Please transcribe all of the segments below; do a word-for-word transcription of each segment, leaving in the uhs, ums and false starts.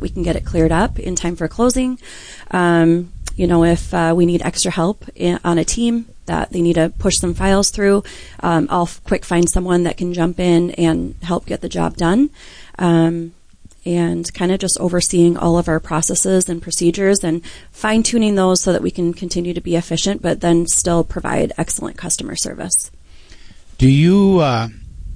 we can get it cleared up in time for closing. Um, you know, if uh, we need extra help in, on a team that they need to push some files through, um, I'll f- quick find someone that can jump in and help get the job done. Um, and kind of just overseeing all of our processes and procedures and fine-tuning those so that we can continue to be efficient, but then still provide excellent customer service. Do you, uh,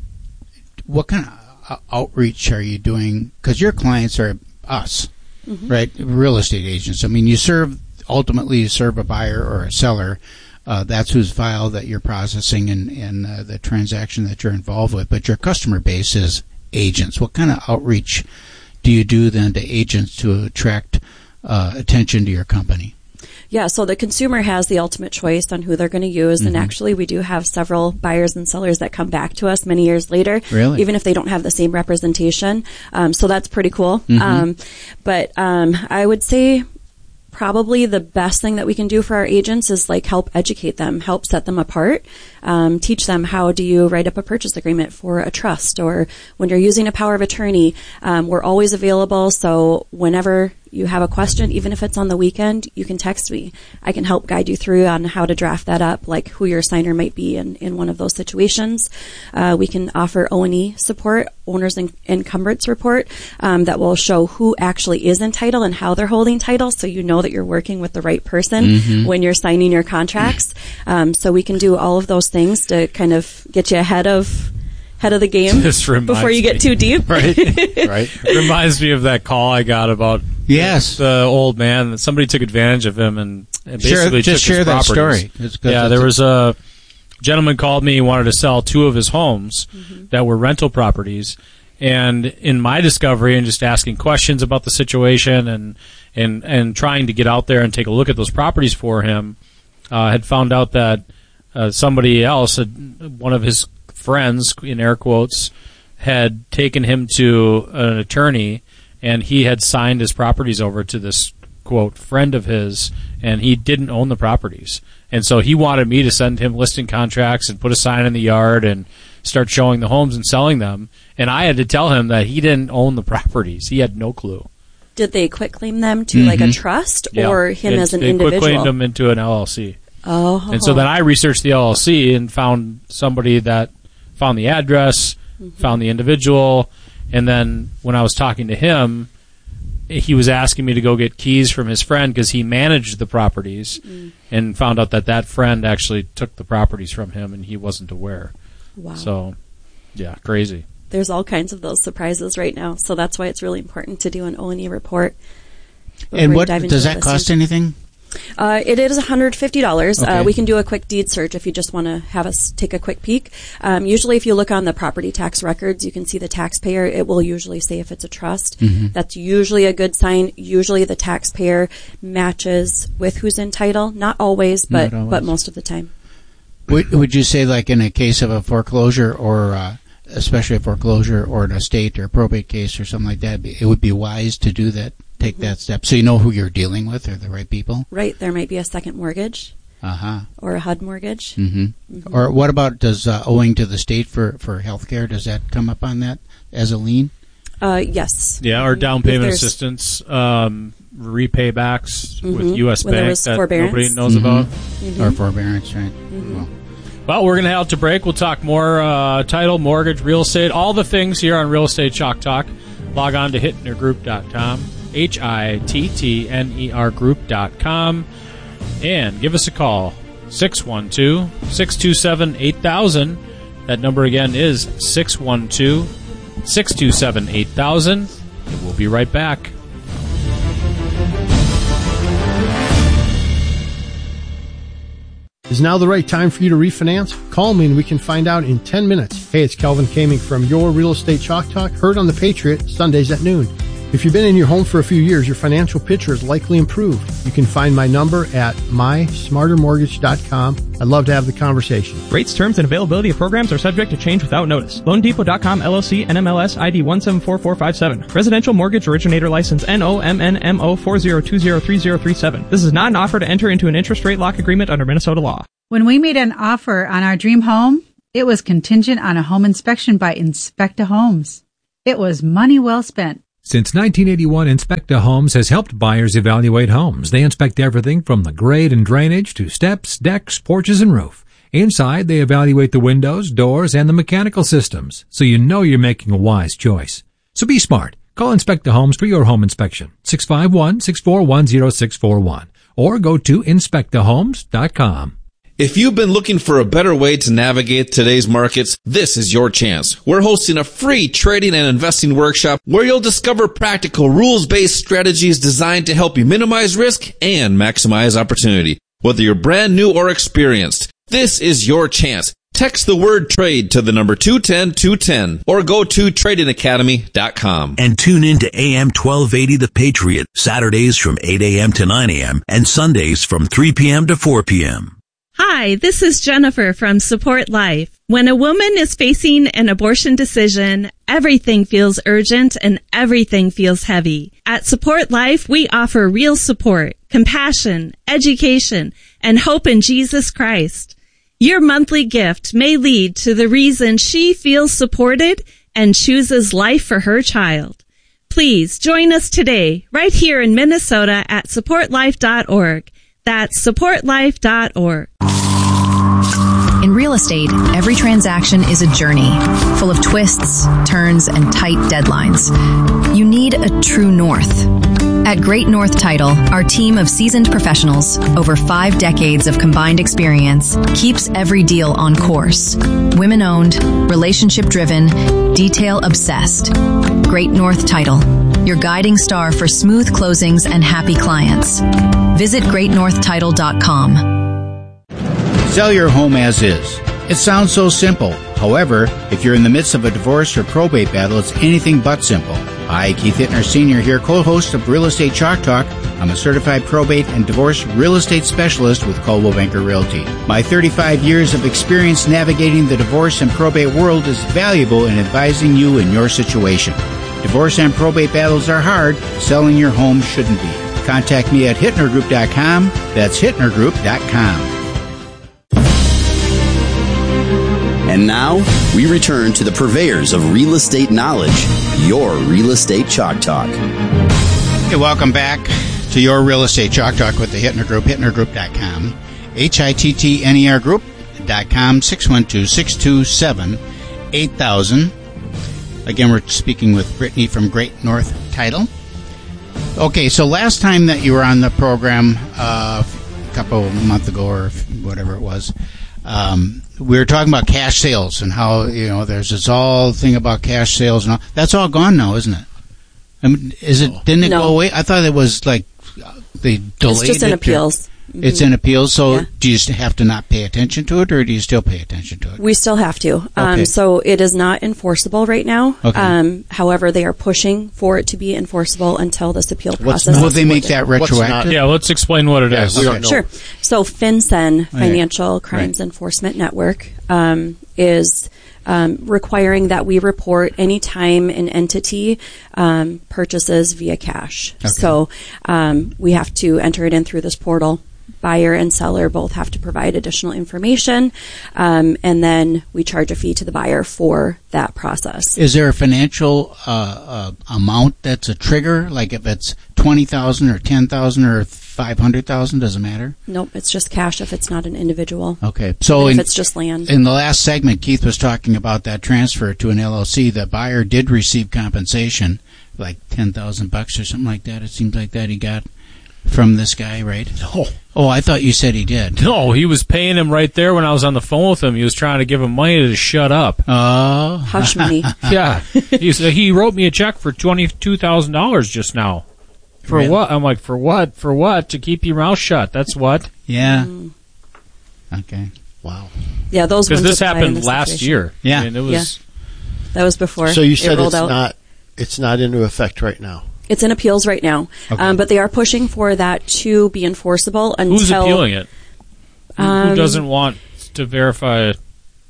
what kind of outreach are you doing? Because your clients are us, mm-hmm. right? Real estate agents. I mean, you serve, ultimately you serve a buyer or a seller. Uh, that's whose file that you're processing and, and uh, the transaction that you're involved with. But your customer base is agents. What kind of outreach do you do then to agents to attract uh, attention to your company? Yeah, so the consumer has the ultimate choice on who they're going to use. Mm-hmm. And actually, we do have several buyers and sellers that come back to us many years later, really? Even if they don't have the same representation. Um, so that's pretty cool. Mm-hmm. Um, but um, I would say probably the best thing that we can do for our agents is like help educate them, help set them apart, um, teach them how do you write up a purchase agreement for a trust, or when you're using a power of attorney, um, we're always available. So whenever you have a question, even if it's on the weekend, you can text me. I can help guide you through on how to draft that up, like who your signer might be in, in one of those situations. Uh, we can offer O and E support, owner's en- encumbrance report, um, that will show who actually is in title and how they're holding title, so you know that you're working with the right person mm-hmm. when you're signing your contracts. Um, so we can do all of those things to kind of get you ahead of head of the game before you get me. too deep. Right, right. Reminds me of that call I got about yes. the old man. That somebody took advantage of him and, and basically share, just took share his that properties. story. It's good. Yeah, there was a gentleman called me. He wanted to sell two of his homes mm-hmm. that were rental properties. And in my discovery and just asking questions about the situation and and and trying to get out there and take a look at those properties for him, uh, had found out that uh, somebody else, had, one of his friends, in air quotes, had taken him to an attorney, and he had signed his properties over to this, quote, friend of his, and he didn't own the properties. And so he wanted me to send him listing contracts and put a sign in the yard and start showing the homes and selling them. And I had to tell him that he didn't own the properties. He had no clue. Did they quitclaim them to mm-hmm. like a trust yeah. or him it, as an they individual? They quitclaimed him into an L L C. Oh. And so then I researched the L L C and found somebody that found the address, mm-hmm. found the individual, and then when I was talking to him, he was asking me to go get keys from his friend because he managed the properties, mm. and found out that that friend actually took the properties from him and he wasn't aware. Wow. So, yeah, crazy. There's all kinds of those surprises right now, so that's why it's really important to do an O and E report. And what does that cost anything? Uh, it is one hundred fifty dollars. Okay. Uh, we can do a quick deed search if you just want to have us take a quick peek. Um, usually if you look on the property tax records, you can see the taxpayer. It will usually say if it's a trust. Mm-hmm. That's usually a good sign. Usually the taxpayer matches with who's in title. Not always, but, Not always. but most of the time. Would, would you say, like in a case of a foreclosure or uh, especially a foreclosure or an estate or a probate case or something like that, it would be wise to do that? Take mm-hmm. that step so you know who you're dealing with, or the right people. Right. There might be a second mortgage, uh-huh. or a H U D mortgage. Mm-hmm. Mm-hmm. Or what about does uh, owing to the state for for health care? Does that come up on that as a lien? Uh, yes. Yeah, or down payment assistance, um, repaybacks mm-hmm. with U S when Bank that forbearance. nobody knows mm-hmm. about, mm-hmm. or forbearance, right? Mm-hmm. Well. Well, we're going to head out to break. We'll talk more uh, title, mortgage, real estate, all the things here on Real Estate Chalk Talk. Log on to hittner group dot com. H I T T N E R group dot com, and give us a call, six one two, six two seven, eight thousand. That number again is six one two, six two seven, eight thousand, and we'll be right back. Is now the right time for you to refinance? Call me and we can find out in ten minutes. Hey, it's Kelvin Kaming from Your Real Estate Chalk Talk, heard on The Patriot, Sundays at noon. If you've been in your home for a few years, your financial picture is likely improved. You can find my number at my smarter mortgage dot com. I'd love to have the conversation. Rates, terms, and availability of programs are subject to change without notice. loan depot dot com L L C N M L S I D one seven four four five seven. Residential Mortgage Originator License N O M N M O four zero two zero three zero three seven. This is not an offer to enter into an interest rate lock agreement under Minnesota law. When we made an offer on our dream home, it was contingent on a home inspection by Inspecta Homes. It was money well spent. Since nineteen eighty-one, Inspecta Homes has helped buyers evaluate homes. They inspect everything from the grade and drainage to steps, decks, porches, and roof. Inside, they evaluate the windows, doors, and the mechanical systems, so you know you're making a wise choice. So be smart. Call Inspecta Homes for your home inspection, six five one, six four one, zero six four one, or go to inspecta homes dot com. If you've been looking for a better way to navigate today's markets, this is your chance. We're hosting a free trading and investing workshop where you'll discover practical rules-based strategies designed to help you minimize risk and maximize opportunity. Whether you're brand new or experienced, this is your chance. Text the word trade to the number two one zero two one zero or go to trading academy dot com. And tune in to A M twelve eighty The Patriot, Saturdays from eight a.m. to nine a.m. and Sundays from three p.m. to four p.m. Hi, this is Jennifer from Support Life. When a woman is facing an abortion decision, everything feels urgent and everything feels heavy. At Support Life, we offer real support, compassion, education, and hope in Jesus Christ. Your monthly gift may lead to the reason she feels supported and chooses life for her child. Please join us today, right here in Minnesota at support life dot org. That's support life dot org. In real estate, every transaction is a journey, full of twists, turns, and tight deadlines. You need a true north. At Great North Title, our team of seasoned professionals, over five decades of combined experience, keeps every deal on course. Women-owned, relationship-driven, detail-obsessed. Great North Title, your guiding star for smooth closings and happy clients. Visit great north title dot com. Sell your home as is. It sounds so simple. However, if you're in the midst of a divorce or probate battle, it's anything but simple. Hi, Keith Hittner Senior here, co-host of Real Estate Chalk Talk. I'm a certified probate and divorce real estate specialist with Coldwell Banker Realty. My thirty-five years of experience navigating the divorce and probate world is valuable in advising you in your situation. Divorce and probate battles are hard. Selling your home shouldn't be. Contact me at hittner group dot com. That's hittner group dot com. And now, we return to the purveyors of real estate knowledge, your Real Estate Chalk Talk. Hey, welcome back to your Real Estate Chalk Talk with the Hittner Group, hittner group dot com, H I T T N E R group dot com, six one two, six two seven, eight thousand. Again, we're speaking with Brittany from Great North Title. Okay, so last time that you were on the program, uh, a couple of months ago or whatever it was, um, we were talking about cash sales and how, you know, there's this all thing about cash sales and all. That's all gone now, isn't it? I mean, is it? Didn't it no. go away? I thought it was like they delayed it. It's just in appeals. Mm-hmm. It's in appeals, so yeah. Do you have to not pay attention to it, or do you still pay attention to it? We still have to. Okay. Um, so it is not enforceable right now. Okay. Um, however, they are pushing for it to be enforceable until this appeal What's process. Will they make that retroactive? Yeah, let's explain what it yeah, is. We don't know. Sure. So FinCEN, Right. Financial Crimes Right. Enforcement Network, um, is um, requiring that we report any time an entity um, purchases via cash. Okay. So um, we have to enter it in through this portal. Buyer and seller both have to provide additional information, um, and then we charge a fee to the buyer for that process. Is there a financial uh, uh, amount that's a trigger? Like if it's twenty thousand or ten thousand or five hundred thousand, does it matter? Nope, it's just cash if it's not an individual. Okay, so Even in, if it's just land. In the last segment, Keith was talking about that transfer to an L L C. The buyer did receive compensation, like ten thousand bucks or something like that. It seems like that he got from this guy, right? No. Oh, I thought you said he did. No, he was paying him right there when I was on the phone with him. He was trying to give him money to shut up. Oh. Hush money. Yeah. He, said, he wrote me a check for twenty-two thousand dollars just now. For Really? what? I'm like, for what? For what? To keep your mouth shut. That's what. Yeah. Mm. Okay. Wow. Yeah, those Because ones this apply in happened this last situation. year. Yeah. I mean, it was. Yeah. That was before. So you it said rolled it's out. not it's not into effect right now. It's in appeals right now, Okay. um, but they are pushing for that to be enforceable until. Who's appealing it? Um, Who doesn't want to verify it?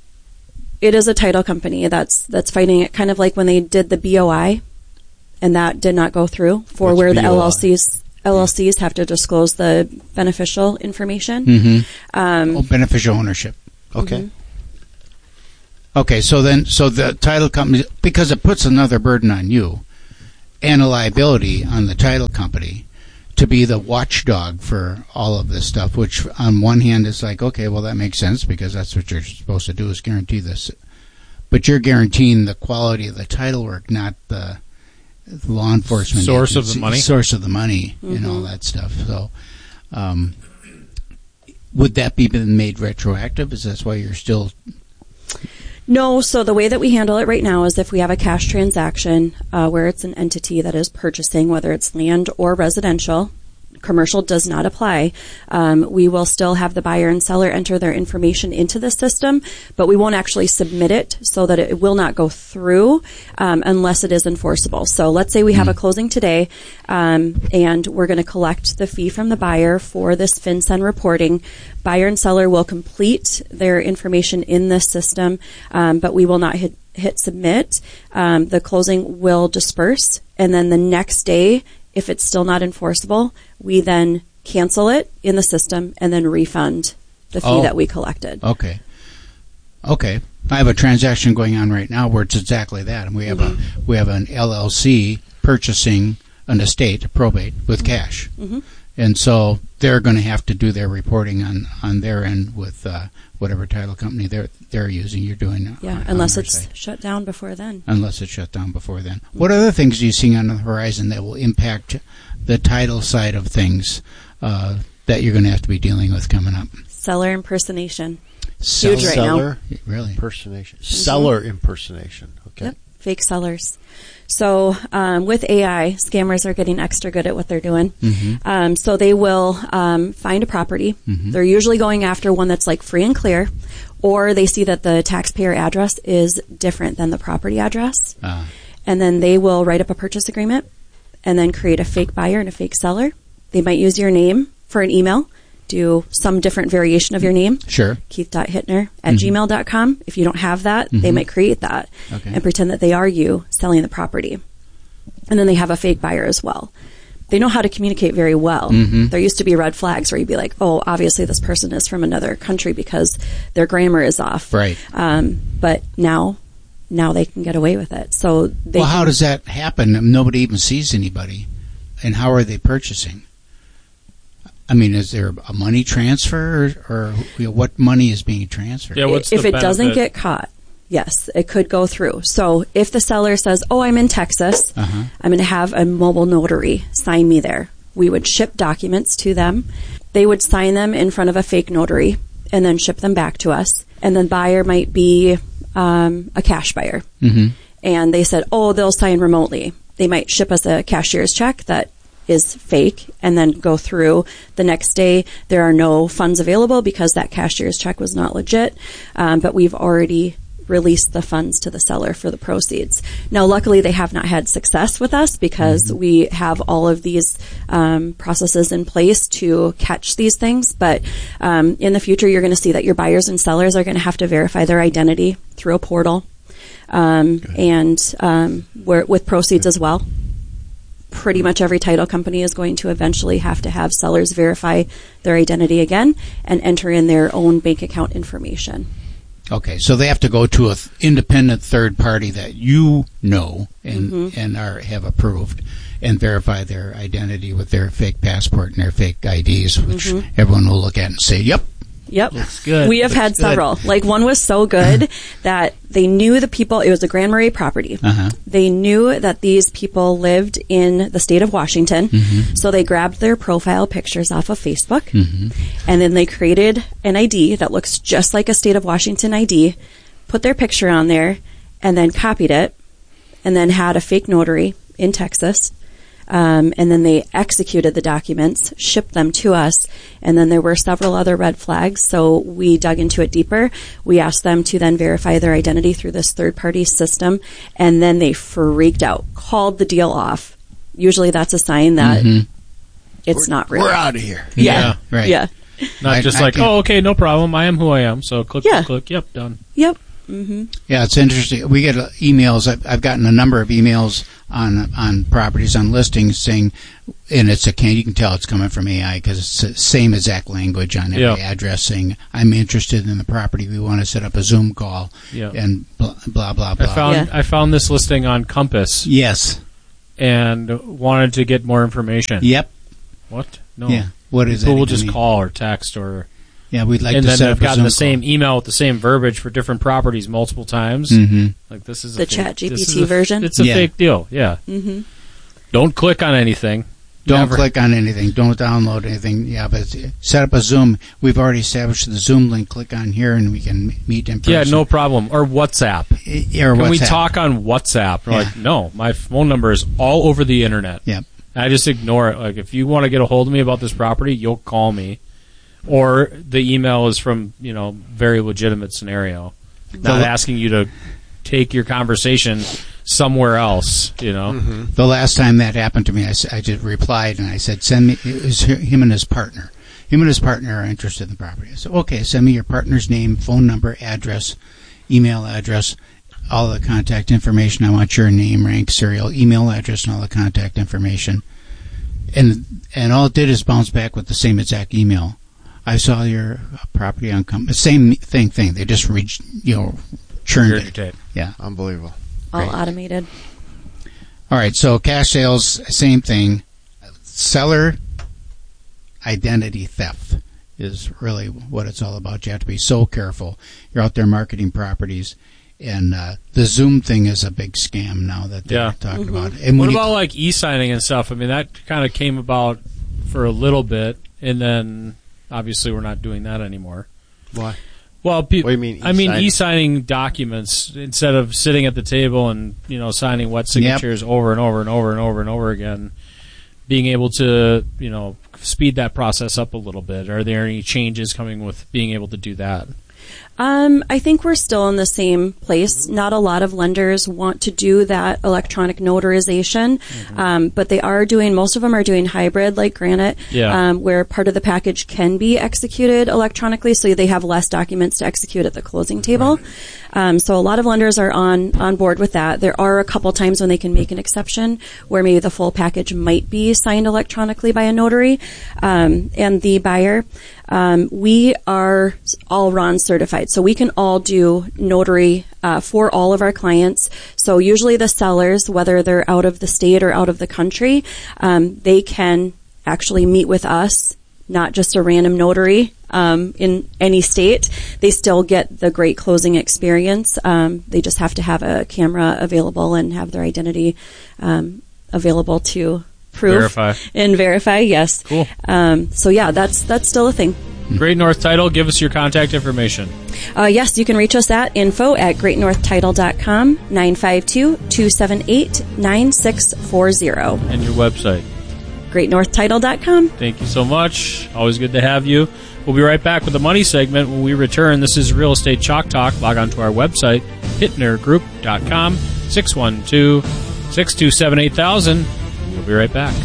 It is a title company that's that's fighting it, kind of like when they did the B O I, and that did not go through for What's where the B O I? L L Cs L L Cs have to disclose the beneficial information. Mm-hmm. Um, Oh, beneficial ownership. Okay. Mhm. Okay, so then, so the title company, because it puts another burden on you, and a liability on the title company to be the watchdog for all of this stuff, which on one hand is like, okay, well, that makes sense because that's what you're supposed to do is guarantee this. But you're guaranteeing the quality of the title work, not the law enforcement source agency, of the money, source of the money, mm-hmm. and all that stuff. So, um, would that be made retroactive? Is that why you're still? No. So the way that we handle it right now is if we have a cash transaction uh, where it's an entity that is purchasing, whether it's land or residential. Commercial does not apply. Um, we will still have the buyer and seller enter their information into the system, but we won't actually submit it so that it will not go through um, unless it is enforceable. So let's say we have a closing today, um, and we're going to collect the fee from the buyer for this FinCEN reporting. Buyer and seller will complete their information in this system, um, but we will not hit, hit submit. Um, the closing will disperse, and then the next day, if it's still not enforceable, we then cancel it in the system and then refund the fee oh, that we collected. Okay. Okay. I have a transaction going on right now where it's exactly that. And we have mm-hmm. a we have an L L C purchasing an estate, a probate, with mm-hmm. cash. Mm-hmm. And so they're going to have to do their reporting on, on their end with uh, whatever title company they're they're using. You're doing yeah, on, unless on it's side. shut down before then. Unless it's shut down before then. Mm-hmm. What other things are you seeing on the horizon that will impact the title side of things uh, that you're going to have to be dealing with coming up? Seller impersonation. Seller, Huge right seller now. Really? Impersonation. Mm-hmm. Seller impersonation. Okay. Yep. Fake sellers. So um, with A I, scammers are getting extra good at what they're doing. Mm-hmm. Um, so they will um, find a property. Mm-hmm. They're usually going after one that's like free and clear, or they see that the taxpayer address is different than the property address. Uh. And then they will write up a purchase agreement and then create a fake buyer and a fake seller. They might use your name for an email, do some different variation of your name. Sure. Keith.Hittner at mm-hmm. gmail dot com. If you don't have that, mm-hmm. they might create that okay. and pretend that they are you selling the property. And then they have a fake buyer as well. They know how to communicate very well. Mm-hmm. There used to be red flags where you'd be like, oh, obviously this person is from another country because their grammar is off. Right. Um, but now, now they can get away with it. So they Well, how can, does that happen? Nobody even sees anybody. And how are they purchasing? I mean, is there a money transfer, or, or you know, what money is being transferred? Yeah, what's if the it benefit? doesn't get caught, yes, it could go through. So if the seller says, oh, I'm in Texas, uh-huh. I'm going to have a mobile notary sign me there. We would ship documents to them. They would sign them in front of a fake notary and then ship them back to us. And the buyer might be um, a cash buyer. Mm-hmm. And they said, oh, they'll sign remotely. They might ship us a cashier's check that is fake and then go through the next day. There are no funds available because that cashier's check was not legit, um, but we've already released the funds to the seller for the proceeds. Now, luckily, they have not had success with us because mm-hmm. we have all of these um, processes in place to catch these things, but um, in the future, you're going to see that your buyers and sellers are going to have to verify their identity through a portal um, and um, we're, with proceeds as well. Pretty much every title company is going to eventually have to have sellers verify their identity again and enter in their own bank account information. Okay, so they have to go to an th- independent third party that you know and mm-hmm. and are have approved and verify their identity with their fake passport and their fake I Ds, which mm-hmm. everyone will look at and say, yep. Yep. Looks good. We have Looks had good. several. Like one was so good that they knew the people, it was a Grand Marais property. Uh-huh. They knew that these people lived in the state of Washington. Mm-hmm. So they grabbed their profile pictures off of Facebook mm-hmm. and then they created an I D that looks just like a state of Washington I D, put their picture on there and then copied it and then had a fake notary in Texas. Um, and then they executed the documents, shipped them to us, and then there were several other red flags, so we dug into it deeper. We asked them to then verify their identity through this third-party system, and then they freaked out, called the deal off. Usually that's a sign that mm-hmm. it's we're, not real. We're out of here. Yeah, yeah right. Yeah. Not I, just I like, can't. oh, okay, no problem. I am who I am. So click, yeah. click, click. Yep, done. Yep. Mm-hmm. Yeah, it's interesting. We get uh, emails. I've, I've gotten a number of emails on on properties, on listings, saying, and it's a can you can tell it's coming from A I because it's the same exact language on every yeah. address, saying, I'm interested in the property. We want to set up a Zoom call, yeah. and blah blah blah. blah. I found yeah. I found this listing on Compass. Yes. and wanted to get more information. Yep. What? No. Yeah. What is it? People will just call or text or. Yeah, we'd like and to then set I've up a gotten Zoom the same call. email with the same verbiage for different properties multiple times. Mhm. Like this is The a fake, Chat G P T this is a- version? It's a Yeah. fake deal. Yeah. Mm-hmm. Don't click on anything. Don't Never. click on anything. Don't download anything. Yeah, but set up a Zoom. We've already established the Zoom link. Click on here, and we can meet in person. Yeah, no problem. Or WhatsApp. Or Can we WhatsApp. talk on WhatsApp? We're Yeah. Like, no, my phone number is all over the internet. Yep. I just ignore it. Like, if you want to get a hold of me about this property, you'll call me. Or the email is from, you know, very legitimate scenario. Not The- asking you to take your conversation somewhere else, you know. Mm-hmm. The last time that happened to me, I, s- I just replied and I said, "Send me." It was him and his partner. Him and his partner are interested in the property. I said, "Okay, send me your partner's name, phone number, address, email address, all the contact information. I want your name, rank, serial, email address, and all the contact information." And and all it did is bounce back with the same exact email. I saw your property on com- same thing. Thing. They just re- you know churned it. Regurgitate. Yeah, unbelievable. All Great. automated. All right, so cash sales, same thing. Seller identity theft is really what it's all about. You have to be so careful. You're out there marketing properties, and uh, the Zoom thing is a big scam now that they're Yeah. talking Mm-hmm. about. And What when you- about like e-signing and stuff? I mean, that kind of came about for a little bit, and then obviously we're not doing that anymore. Why? Well, pe- What do you mean I mean e-signing? e-signing documents instead of sitting at the table and you know signing wet signatures over and over and over and over and over again. Being able to you know speed that process up a little bit. Are there any changes coming with being able to do that? Um, I think we're still in the same place. Not a lot of lenders want to do that electronic notarization, um, but they are doing, most of them are doing hybrid like Granite, Yeah. um, where part of the package can be executed electronically, so they have less documents to execute at the closing table. Um, so a lot of lenders are on, on board with that. There are a couple times when they can make an exception where maybe the full package might be signed electronically by a notary, um, and the buyer. Um, we are all R O N certified, so we can all do notary uh, for all of our clients. So usually the sellers, whether they're out of the state or out of the country, um, they can actually meet with us, not just a random notary um, in any state. They still get the great closing experience. Um, they just have to have a camera available and have their identity um, available to prove Verify. and verify. Yes. Cool. Um, so yeah, that's that's still a thing. Great North Title, give us your contact information. Uh, yes, you can reach us at info at great north title dot com, nine five two, two seven eight, nine six four zero. And your website. great north title dot com. Thank you so much. Always good to have you. We'll be right back with the money segment when we return. This is Real Estate Chalk Talk. Log on to our website, hittner group dot com, six one two, six two seven, eight thousand. We'll be right back.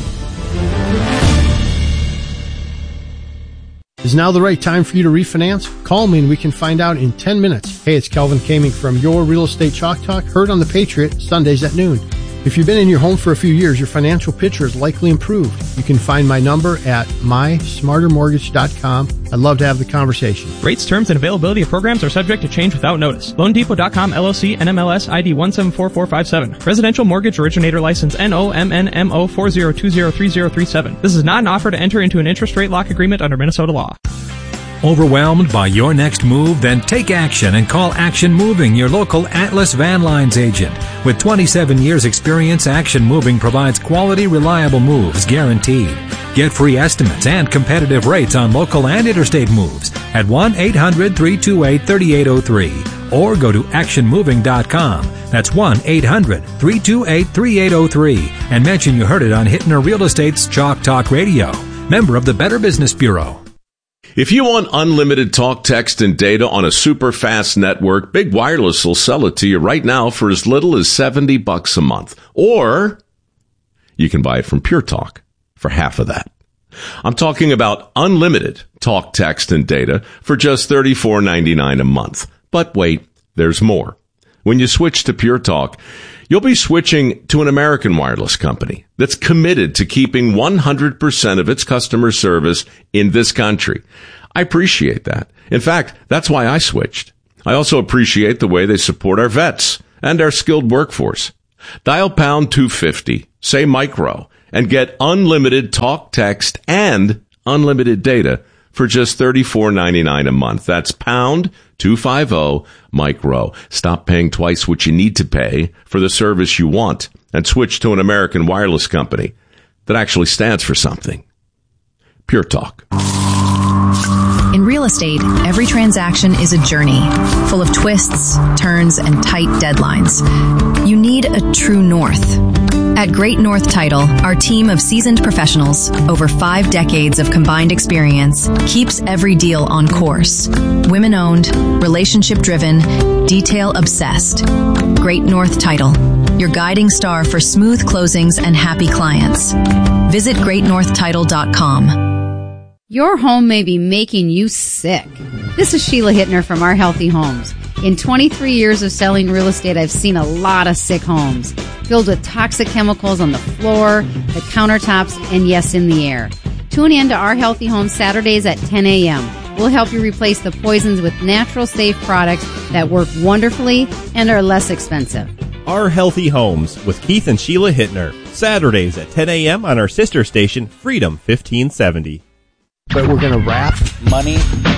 Is now the right time for you to refinance? Call me and we can find out in ten minutes. Hey, it's Kelvin Kaming from Your Real Estate Chalk Talk, heard on the Patriot, Sundays at noon. If you've been in your home for a few years, your financial picture is likely improved. You can find my number at my smarter mortgage dot com. I'd love to have the conversation. Rates, terms, and availability of programs are subject to change without notice. loan depot dot com L L C N M L S I D one seven four four five seven. Residential Mortgage Originator License N O M N M O four zero two zero three zero three seven. This is not an offer to enter into an interest rate lock agreement under Minnesota law. Overwhelmed by your next move? Then take action and call Action Moving, your local Atlas Van Lines agent. With twenty-seven years experience, Action Moving provides quality, reliable moves guaranteed. Get free estimates and competitive rates on local and interstate moves at one eight hundred, three two eight, three eight zero three or go to action moving dot com. That's one eight hundred, three two eight, three eight zero three and mention you heard it on Hittner Real Estate's Chalk Talk Radio. Member of the Better Business Bureau. If you want unlimited talk, text, and data on a super fast network, Big Wireless will sell it to you right now for as little as seventy bucks a month. Or you can buy it from Pure Talk for half of that. I'm talking about unlimited talk, text, and data for just thirty-four ninety-nine a month. But wait, there's more. When you switch to Pure Talk, you'll be switching to an American wireless company that's committed to keeping one hundred percent of its customer service in this country. I appreciate that. In fact, that's why I switched. I also appreciate the way they support our vets and our skilled workforce. Dial pound two fifty Say micro, and get unlimited talk, text, and unlimited data for just thirty-four ninety-nine a month. That's pound two fifty micro. Stop paying twice what you need to pay for the service you want and switch to an American wireless company that actually stands for something. Pure Talk. In real estate, every transaction is a journey, full of twists, turns, and tight deadlines. You need a true north. At Great North Title, our team of seasoned professionals, over five decades of combined experience, keeps every deal on course. Women-owned, relationship-driven, detail-obsessed. Great North Title, your guiding star for smooth closings and happy clients. Visit great north title dot com. Your home may be making you sick. This is Sheila Hittner from Our Healthy Homes. In twenty-three years of selling real estate, I've seen a lot of sick homes, filled with toxic chemicals on the floor, the countertops, and yes, in the air. Tune in to Our Healthy Homes Saturdays at ten a.m. We'll help you replace the poisons with natural, safe products that work wonderfully and are less expensive. Our Healthy Homes with Keith and Sheila Hittner, Saturdays at ten a.m. on our sister station, Freedom fifteen seventy. But we're going to wrap money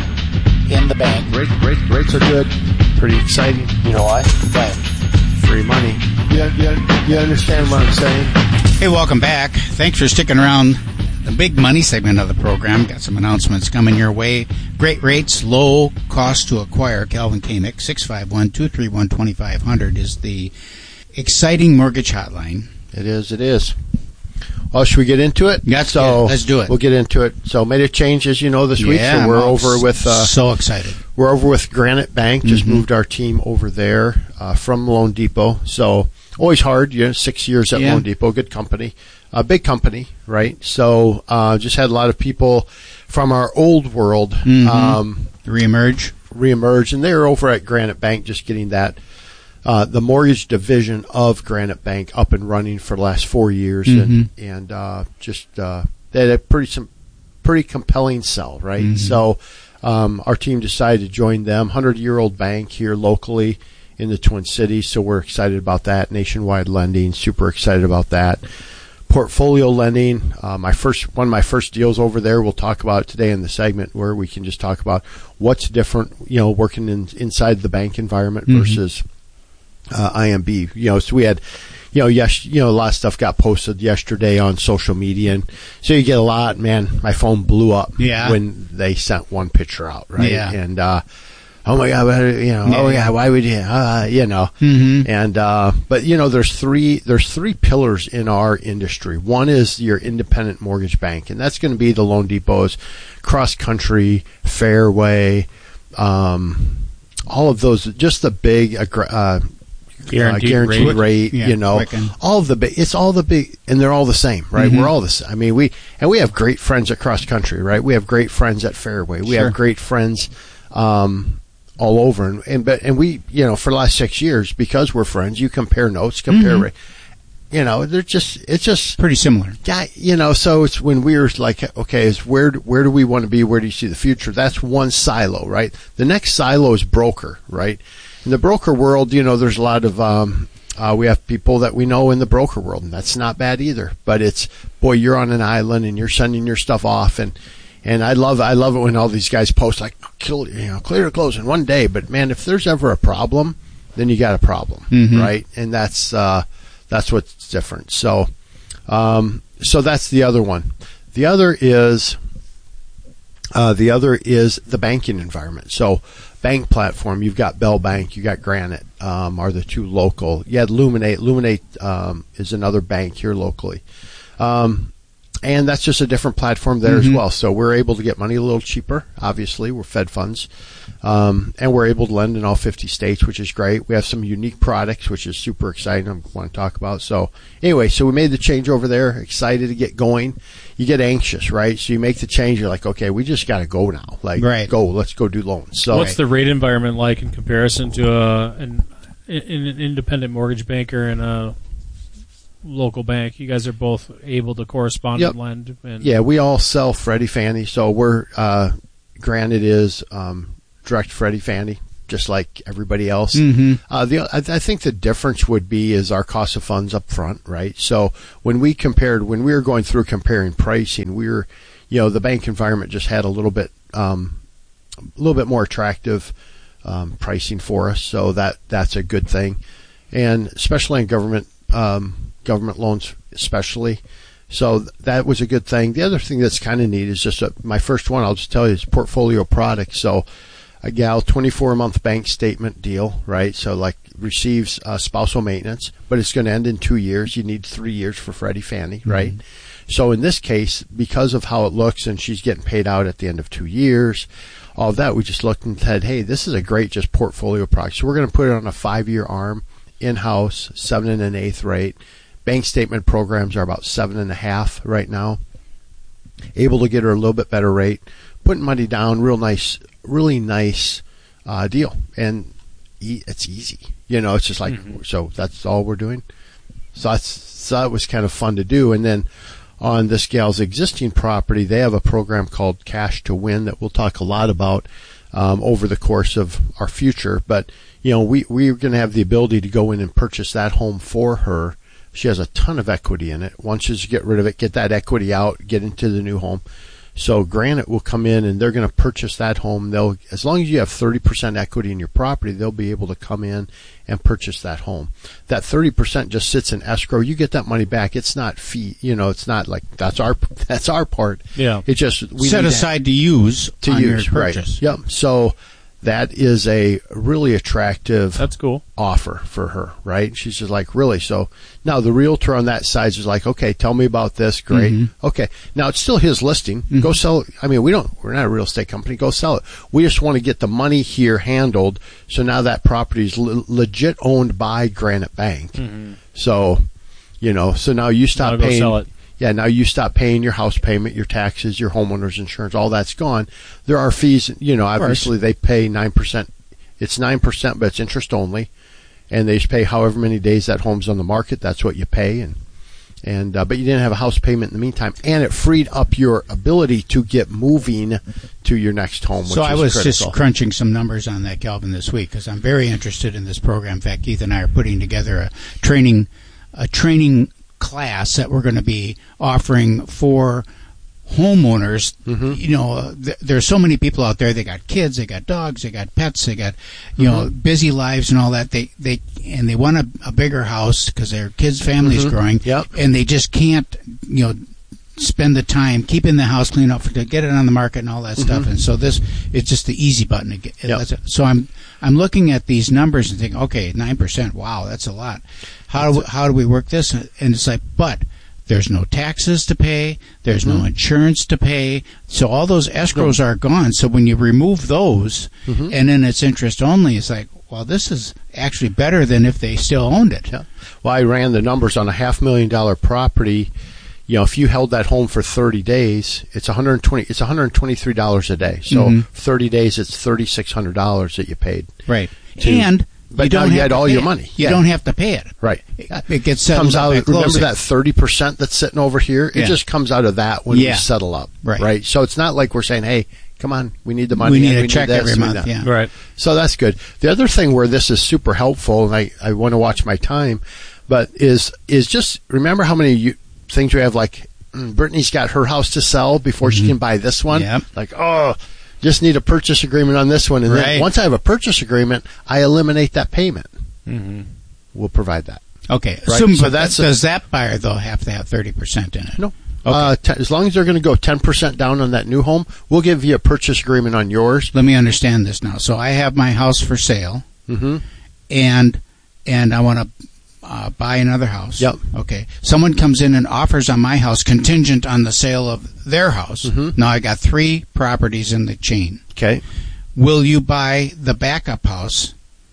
in the bank. Rate, rate, rates are good. Pretty exciting. You know why? Why? Free money. You, you, you understand what I'm saying? Hey, welcome back. Thanks for sticking around. The big money segment of the program. Got some announcements coming your way. Great rates, low cost to acquire. Calvin Kamick, six five one, two three one, two five zero zero is the exciting mortgage hotline. It is, it is. Well, should we get into it? Yes, so let's do it. We'll get into it. So made a change, as you know, this week. Yeah, so we're I'm over with. Uh, so excited. We're over with Granite Bank. Just Mm-hmm. moved our team over there uh, from Loan Depot. So always hard. You know, six years at Yeah. Loan Depot, good company, a big company, right? So uh, just had a lot of people from our old world Mm-hmm. um, reemerge, reemerge, and they're over at Granite Bank, just getting that. Uh, the mortgage division of Granite Bank up and running for the last four years, Mm-hmm. and and uh, just uh, they had a pretty some pretty compelling sell, right? Mm-hmm. So um, our team decided to join them, hundred year old bank here locally in the Twin Cities. So we're excited about that. Nationwide lending, super excited about that. Portfolio lending, uh, my first one of my first deals over there. We'll talk about it today in the segment where we can just talk about what's different, you know, working in, inside the bank environment Mm-hmm. versus. Uh, I M B, you know, so we had, you know, yes, you know, a lot of stuff got posted yesterday on social media, and so you get a lot. Man, my phone blew up Yeah. when they sent one picture out, right? Yeah. And uh, oh my god, you know, Yeah. oh yeah, why would you, uh, you know? Mm-hmm. And uh, but you know, there's three there's three pillars in our industry. One is your independent mortgage bank, and that's going to be the Loan Depots, Cross Country, Fairway, um, all of those. Just the big. Uh, Guaranteed, uh, guaranteed rate, rate. Yeah, you know, Quicken. all of the big, it's all the big, and they're all the same, right? Mm-hmm. We're all the same. I mean, we, and we have great friends at Cross Country, right? We have great friends at Fairway. We Sure. have great friends, um, all over. And, and, but, and we, you know, for the last six years, because we're friends, you compare notes, compare, Mm-hmm. rate. You know, they're just, it's just pretty similar. Yeah, you know, so it's when we're like, okay, is where, where do we want to be? Where do you see the future? That's one silo, right? The next silo is broker, right? In the broker world, you know, there's a lot of, um, Uh, we have people that we know in the broker world, and that's not bad either. But it's, boy, you're on an island and you're sending your stuff off, and and I love I love it when all these guys post like, kill, you know, clear to close in one day. But man, if there's ever a problem, then you got a problem, Mm-hmm. right? And that's uh, that's what's different. So, um, so that's the other one. The other is uh, the other is the banking environment. So. Bank platform, you've got Bell Bank, you got Granite, um, are the two local. You had Luminate. Luminate um, is another bank here locally. Um, and that's just a different platform there Mm-hmm. as well. So we're able to get money a little cheaper, obviously. We're Fed funds. Um, and we're able to lend in all fifty states, which is great. We have some unique products, which is super exciting. I want to talk about. So anyway, so we made the change over there, excited to get going. You get anxious, right? So you make the change. You're like, okay, we just got to go now. Like, Right. go, let's go do loans. So what's the rate environment like in comparison to a, an, an independent mortgage banker and a local bank? You guys are both able to correspond Yep. and lend. And Yeah, we all sell Freddie Fannie, so we're uh, Granite is um, direct Freddie Fannie, just like everybody else. Mhm. Uh, the I, I think the difference would be is our cost of funds up front, right? So when we compared, when we were going through comparing pricing, we were, you know, the bank environment just had a little bit, um, a little bit more attractive um, pricing for us. So that that's a good thing, and especially in government um, government loans, especially. So th- that was a good thing. The other thing that's kind of neat is just a, my first one. I'll just tell you is portfolio product. So a gal twenty-four month bank statement deal, right? So like receives uh, spousal maintenance, but it's going to end in two years. You need three years for Freddie Fannie, right? Mm-hmm. So in this case, because of how it looks, and she's getting paid out at the end of two years, all of that, we just looked and said, hey, this is a great just portfolio product. So we're going to put it on a five year arm, in-house, seven and an eighth rate. Bank statement programs are about seven and a half right now. Able to get her a little bit better rate, putting money down, real nice, really nice uh, deal, and e- it's easy. You know, it's just like mm-hmm. so. That's all we're doing. So that's so that was kind of fun to do. And then on this gal's existing property, they have a program called Cash to Win that we'll talk a lot about um, over the course of our future. But you know, we we're going to have the ability to go in and purchase that home for her. She has a ton of equity in it. Once you get rid of it, get that equity out, get into the new home. So Granite will come in and they're going to purchase that home. They'll, as long as you have thirty percent equity in your property, they'll be able to come in and purchase that home. That thirty percent just sits in escrow. You get that money back. It's not fee, you know, it's not like that's our, that's our part. Yeah. It just, we set aside to use to on use, your right. purchase. Yep. So that is a really attractive That's cool. offer for her, right? She's just like, really? So now the realtor on that side is like, okay, tell me about this. Great. Mm-hmm. Okay. Now it's still his listing. Mm-hmm. Go sell it. I mean, we don't, we're not a real estate company. Go sell it. We just want to get the money here handled. So now that property is le- legit owned by Granite Bank. Mm-hmm. So, you know, so now you stop now paying. Go sell it. Yeah, now you stop paying your house payment, your taxes, your homeowner's insurance, all that's gone. There are fees, you know, obviously they pay nine percent. It's nine percent, but it's interest only. And they just pay however many days that home's on the market. That's what you pay. And, and, uh, but you didn't have a house payment in the meantime. And it freed up your ability to get moving to your next home, which So I is was critical. just crunching some numbers on that, Calvin, this week because I'm very interested in this program. In fact, Keith and I are putting together a training, a training class that we're going to be offering for homeowners. Mm-hmm. You know, uh, th- there's so many people out there. They got kids, they got dogs, they got pets, they got you mm-hmm. know busy lives and all that. They they and they want a, a bigger house because their kids' family's mm-hmm. growing. Yep. And they just can't you know spend the time keeping the house clean up to get it on the market and all that mm-hmm. stuff. And so this it's just the easy button to get. Yep. That's it. So I'm I'm looking at these numbers and thinking, okay, nine percent. Wow, that's a lot. How do we, how do we work this? And it's like, but there's no taxes to pay. There's mm-hmm. no insurance to pay. So all those escrows are gone. So when you remove those, mm-hmm. and then it's interest only, it's like, well, this is actually better than if they still owned it. Yeah. Well, I ran the numbers on a half million dollar property. You know, if you held that home for thirty days, it's one hundred twenty. It's one hundred twenty-three dollars a day. So mm-hmm. thirty days, it's thirty-six hundred dollars that you paid. Right. To, and but you don't now you have had to all pay your it. money. You Yeah. don't have to pay it. Right. It gets settled comes out. up at Remember closing. that thirty percent that's sitting over here? It Yeah. just comes out of that when Yeah. we settle up. Right. Right. So it's not like we're saying, "Hey, come on, we need the money. We need and a check this, every we month." need Yeah. Right. So that's good. The other thing where this is super helpful, and I, I want to watch my time, but is is just remember how many you, things we have like. Brittany's got her house to sell before mm-hmm. she can buy this one. Yep. Like, oh, just need a purchase agreement on this one. And right. then once I have a purchase agreement, I eliminate that payment. Mm-hmm. We'll provide that. Okay. Right? So, so that's that's does that buyer, though, have to have thirty percent in it? No. Okay. Uh, t- as long as they're going to go ten percent down on that new home, we'll give you a purchase agreement on yours. Let me understand this now. So I have my house for sale, mm-hmm. and and I want to Uh, buy another house. Yep. Okay. Someone comes in and offers on my house contingent on the sale of their house. Mm-hmm. Now I got three properties in the chain. Okay. Will you buy the backup house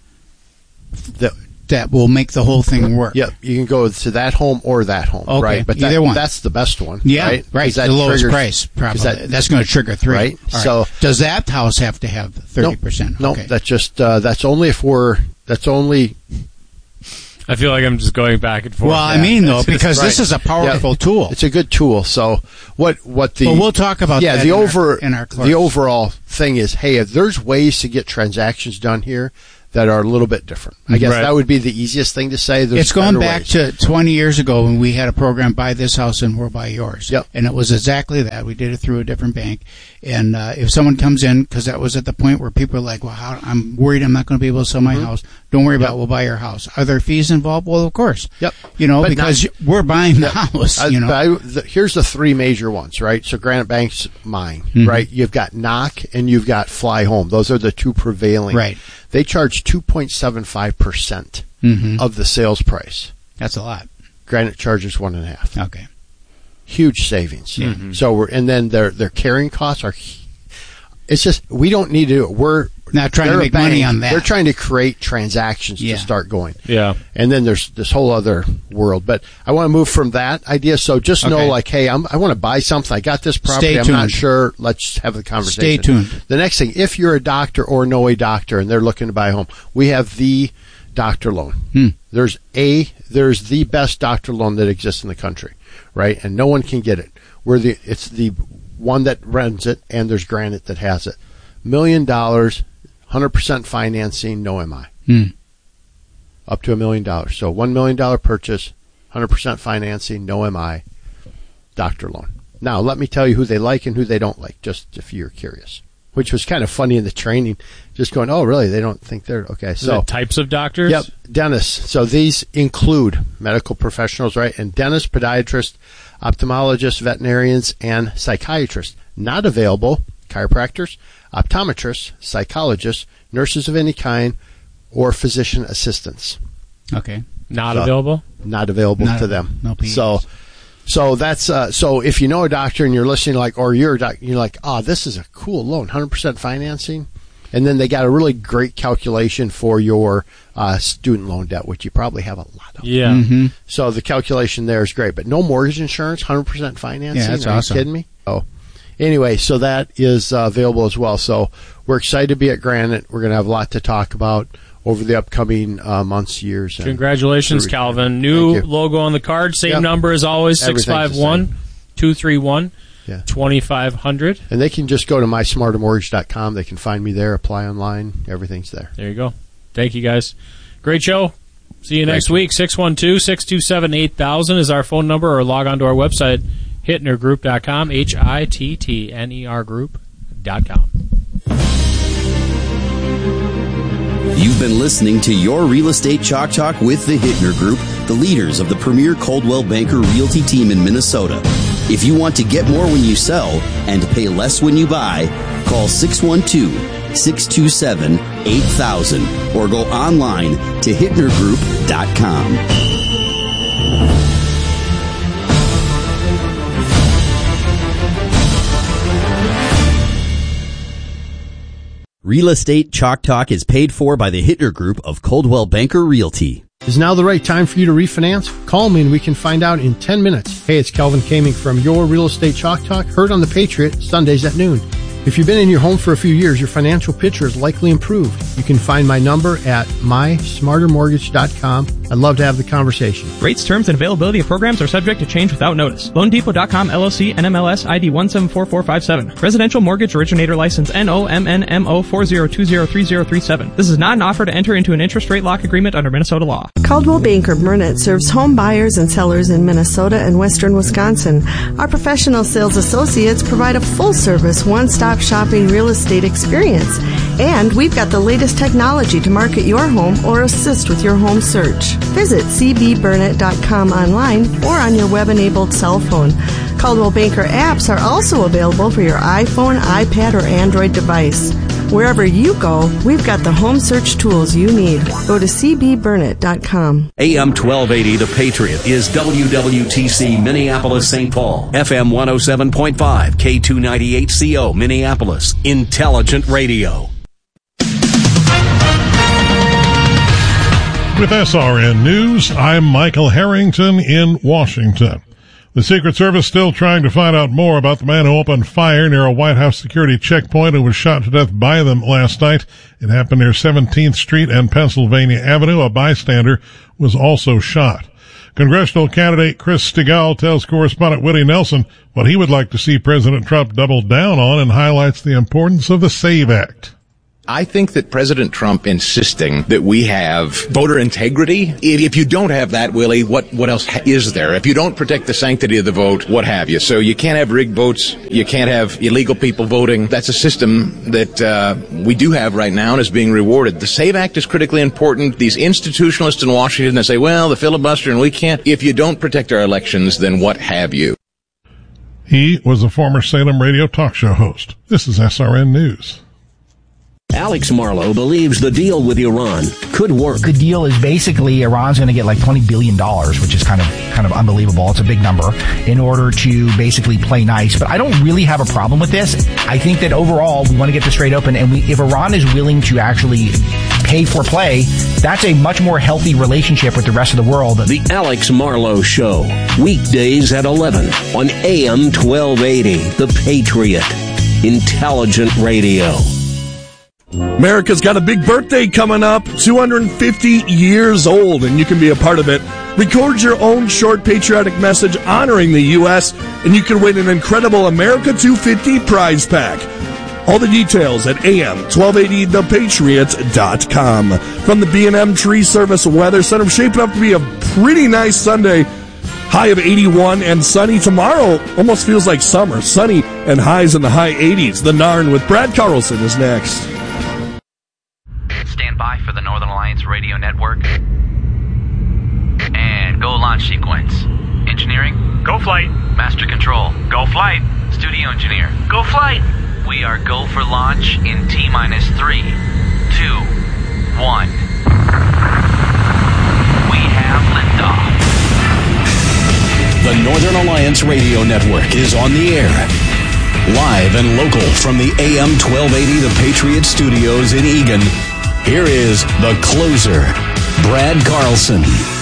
The, that will make the whole thing work? Yep. You can go to that home or that home. Okay. Right. But Either that, one. that's the best one. Yeah. Right. Right. That The lowest triggers- price, probably. that- that's going to trigger three. Right. All So does that house have to have thirty percent? No. Okay. That's just uh, that's only if we're that's only. I feel like I'm just going back and forth. Well, I mean, though, because right. this is a powerful Yeah, tool. It's a good tool. So what what the But we'll talk about yeah that the in over our- in our course. the overall thing is, hey, if there's ways to get transactions done here that are a little bit different. I guess Right. that would be the easiest thing to say. There's It's going better back ways. to twenty years ago when we had a program, Buy This House and We'll Buy Yours. Yep. And it was exactly that. We did it through a different bank. And uh, if someone comes in, because that was at the point where people are like, well, how, I'm worried I'm not going to be able to sell my Mhm. house. Don't worry about Yep. it. We'll buy your house. Are there fees involved? Well, of course. Yep. You know, But because not- we're buying the house, I- you know. but I, the, here's the three major ones, right? So Granite Bank's mine, Mhm. right? You've got Knock and you've got Fly Home. Those are the two prevailing. Right. They charge two point seven five percent Mhm. of the sales price. That's a lot. Granite charges one and a half. Okay. Huge savings. Yeah. Mhm. So we're, and then their, their carrying costs are, it's just, we don't need to do it. We're Not trying to they're a make money bank. on that. They're trying to create transactions Yeah. to start going. Yeah. And then there's this whole other world. But I want to move from that idea. So just know, Okay. like, hey, I'm, I want to buy something. I got this property. Stay I'm not tuned. sure. Let's have the conversation. Stay tuned. The next thing, if you're a doctor or know a doctor and they're looking to buy a home, we have the doctor loan. Hmm. There's a there's the best doctor loan that exists in the country, right? And no one can get it. We're the it's the one that runs it, and there's Granite that has it. Million dollars, hundred percent financing, no M I. Hmm. Up to a million dollars. So one million dollar purchase, hundred percent financing, no M I, doctor loan. Now let me tell you who they like and who they don't like, just if you're curious. Which was kind of funny in the training, just going, oh, really? They don't think they're okay. So The types of doctors? Yep, dentists. So these include medical professionals, right? And dentists, podiatrists, ophthalmologists, veterinarians, and psychiatrists. Not available, chiropractors, optometrists, psychologists, nurses of any kind, or physician assistants. Okay. Not So, available? Not available Not to available. them. No P As. So, so that's uh, so if you know a doctor and you're listening, like, or you're a doc, you're like, oh, this is a cool loan, hundred percent financing, and then they got a really great calculation for your uh, student loan debt, which you probably have a lot of. Yeah. Mm-hmm. So the calculation there is great, but no mortgage insurance, hundred percent financing. Yeah, that's Are awesome. you kidding me? Oh, anyway, so that is uh, available as well. So we're excited to be at Granite. We're going to have a lot to talk about over the upcoming uh, months, years. and- Congratulations, Calvin. New Thank you. logo on the card. Same Yep. number as always, Everything's six five one, two three one, Yeah. two five zero zero. And they can just go to my smarter mortgage dot com. They can find me there, apply online. Everything's there. There you go. Thank you, guys. Great show. See you next Thank you. week. six one two, six two seven, eight thousand is our phone number, or log on to our website, hittner group dot com, H I T T N E R group dot com. You've been listening to Your Real Estate Chalk Talk with the Hittner Group, the leaders of the premier Coldwell Banker Realty team in Minnesota. If you want to get more when you sell and pay less when you buy, call six one two, six two seven, eight thousand or go online to hittner group dot com. Real Estate Chalk Talk is paid for by the Hittner Group of Coldwell Banker Realty. Is now the right time for you to refinance? Call me and we can find out in ten minutes. Hey, it's Kelvin Kaming from Your Real Estate Chalk Talk, heard on the Patriot, Sundays at noon. If you've been in your home for a few years, your financial picture is likely improved. You can find my number at my smarter mortgage dot com. I'd love to have the conversation. Rates, terms, and availability of programs are subject to change without notice. Loan Depot dot com L L C N M L S I D one seven four four five seven. Residential Mortgage Originator License N O M N M O four zero two zero three zero three seven. This is not an offer to enter into an interest rate lock agreement under Minnesota law. Coldwell Banker Burnett serves home buyers and sellers in Minnesota and western Wisconsin. Our professional sales associates provide a full-service, one-stop shopping real estate experience. And we've got the latest technology to market your home or assist with your home search. Visit c b burnett dot com online or on your web-enabled cell phone. Coldwell Banker apps are also available for your iPhone, iPad, or Android device. Wherever you go, we've got the home search tools you need. Go to c b burnett dot com. A M twelve eighty The Patriot is W W T C Minneapolis Saint Paul. F M one oh seven point five K two ninety-eight C O Minneapolis. Intelligent Radio. With S R N News, I'm Michael Harrington in Washington. The Secret Service still trying to find out more about the man who opened fire near a White House security checkpoint and was shot to death by them last night. It happened near seventeenth Street and Pennsylvania Avenue. A bystander was also shot. Congressional candidate Chris Stigall tells correspondent Willie Nelson what he would like to see President Trump double down on and highlights the importance of the SAVE Act. I think that President Trump insisting that we have voter integrity, if you don't have that, Willie, what, what else is there? If you don't protect the sanctity of the vote, what have you? So you can't have rigged votes. You can't have illegal people voting. That's a system that uh, we do have right now and is being rewarded. The SAVE Act is critically important. These institutionalists in Washington that say, well, the filibuster and we can't. If you don't protect our elections, then what have you? He was a former Salem radio talk show host. This is S R N News. Alex Marlowe believes the deal with Iran could work. The deal is basically Iran's going to get like twenty billion dollars, which is kind of kind of unbelievable. It's a big number in order to basically play nice. But I don't really have a problem with this. I think that overall we want to get this straight open. And we, if Iran is willing to actually pay for play, that's a much more healthy relationship with the rest of the world. The Alex Marlowe Show, weekdays at eleven on A M twelve eighty, The Patriot. Intelligent radio. America's got a big birthday coming up, two hundred fifty years old, and you can be a part of it. Record your own short patriotic message honoring the U S, and you can win an incredible America two fifty prize pack. All the details at A M twelve eighty the patriot dot com. From the B and M Tree Service Weather Center, shaping up to be a pretty nice Sunday. High of eighty-one and sunny tomorrow. Almost feels like summer. Sunny and highs in the high eighties. The Narn with Brad Carlson is next. Stand by for the Northern Alliance Radio Network. And go launch sequence. Engineering? Go flight. Master control? Go flight. Studio engineer? Go flight. We are go for launch in T minus three, two, one. We have liftoff. The Northern Alliance Radio Network is on the air. Live and local from the A M twelve eighty The Patriot Studios in Eagan. Here is the closer, Brad Carlson.